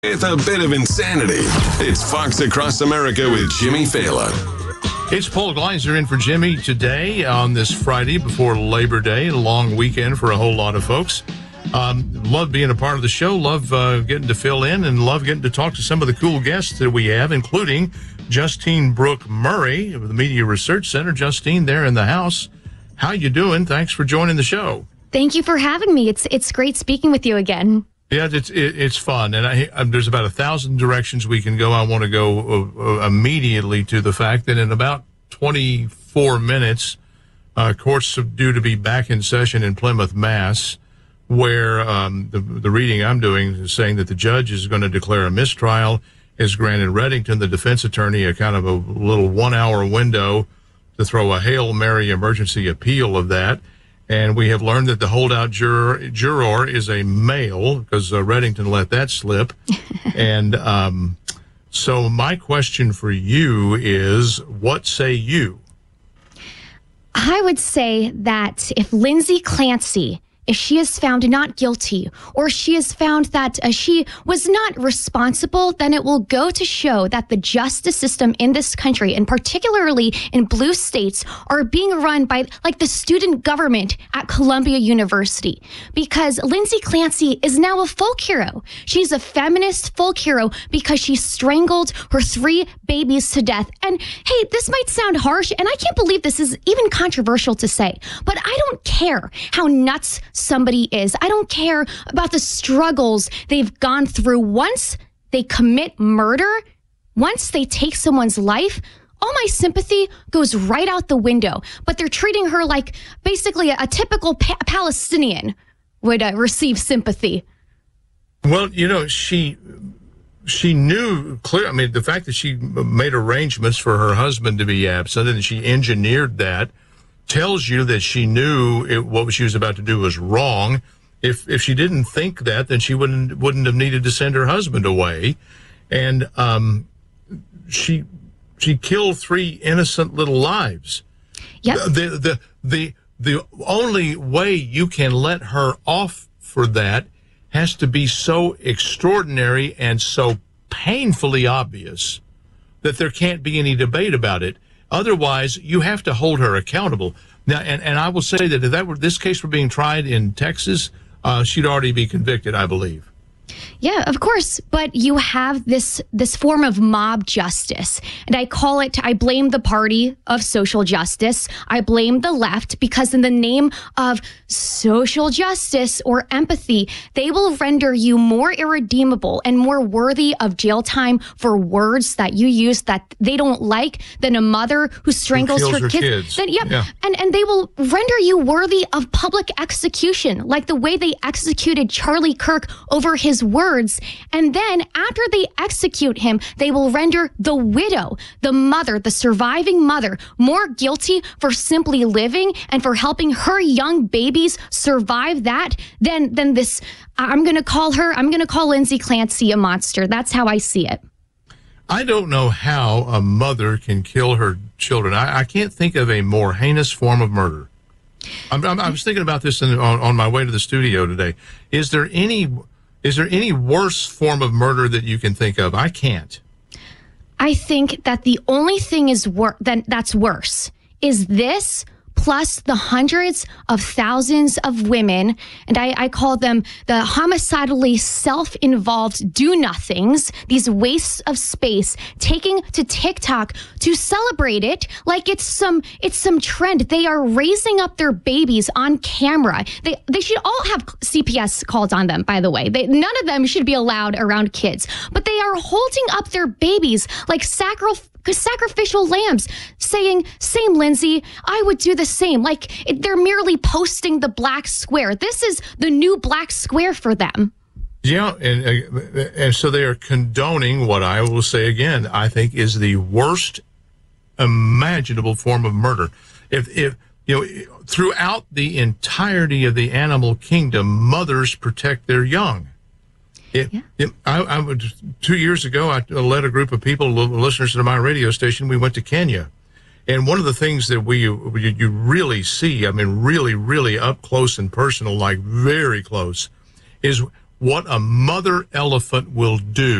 With a bit of insanity, it's Fox Across America with Jimmy Fallon. It's Paul Gleiser in for Jimmy today on this Friday before Labor Day, a long weekend for a whole lot of folks. Love being a part of the show, love getting to fill in, and love getting to talk to some of the cool guests that we have, including Justine Brooke Murray of the Media Research Center. Justine, there in the house. How you doing? Thanks for joining the show. Thank you for having me. It's great speaking with you again. Yeah, it's fun, and there's about 1,000 directions we can go. I want to go immediately to the fact that in about 24 minutes, courts are due to be back in session in Plymouth, Mass., where the reading I'm doing is saying that the judge is going to declare a mistrial, has granted Reddington, the defense attorney, a kind of a little 1-hour window to throw a Hail Mary emergency appeal of that. And we have learned that the holdout juror is a male because Reddington let that slip. And so my question for you is, what say you? I would say that if Lindsay Clancy, if she is found not guilty, or she is found that she was not responsible, then it will go to show that the justice system in this country, and particularly in blue states, are being run by like the student government at Columbia University. Because Lindsay Clancy is now a folk hero. She's a feminist folk hero because she strangled her 3 babies to death. And hey, this might sound harsh, and I can't believe this is even controversial to say, but I don't care how nuts somebody is. I don't care about the struggles they've gone through. Once they commit murder, once they take someone's life, all my sympathy goes right out the window. But they're treating her like basically a typical Palestinian would receive sympathy. Well, you know, she knew clear. I mean, the fact that she made arrangements for her husband to be absent and she engineered that tells you that she knew what she was about to do was wrong. If she didn't think that, then she wouldn't have needed to send her husband away. And she killed 3 innocent little lives. Yep. The only way you can let her off for that has to be so extraordinary and so painfully obvious that there can't be any debate about it. Otherwise, you have to hold her accountable. Now, and I will say that if this case were being tried in Texas, she'd already be convicted, I believe. Yeah, of course. But you have this form of mob justice. And I blame the party of social justice. I blame the left because in the name of social justice or empathy, they will render you more irredeemable and more worthy of jail time for words that you use that they don't like than a mother who strangles her kids. Then, yeah. And they will render you worthy of public execution, like the way they executed Charlie Kirk over his words. And then after they execute him, they will render the widow, the mother, the surviving mother, more guilty for simply living and for helping her young babies survive that than this. I'm going to call Lindsay Clancy a monster. That's how I see it. I don't know how a mother can kill her children. I can't think of a more heinous form of murder. I was thinking about this on my way to the studio today. Is there any worse form of murder that you can think of? I can't. I think that the only thing that's worse is this plus the hundreds of thousands of women, and I call them the homicidally self-involved do-nothings, these wastes of space, taking to TikTok to celebrate it like it's some trend. They are raising up their babies on camera. They should all have CPS called on them, by the way. None of them should be allowed around kids, but they are holding up their babies like sacrificial lambs, saying, same, Lindsay, I would do the same. Like they're merely posting the black square. This is the new black square for them. Yeah, and so they are condoning what I will say again, I think is the worst imaginable form of murder. If you know, throughout the entirety of the animal kingdom, mothers protect their young. I would 2 years ago, I led a group of people, listeners to my radio station. We went to Kenya, and one of the things that you really see, I mean, really, really up close and personal, like very close, is what a mother elephant will do